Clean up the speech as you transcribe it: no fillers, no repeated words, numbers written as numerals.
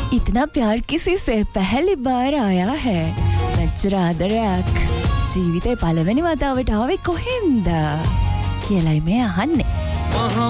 इतना प्यार किसी से पहली बार आया है මච්චරාදරයක් ජීවිතේ පළවෙනි වතාවට ආවේ කොහෙන්ද කියලායි මේ අහන්නේ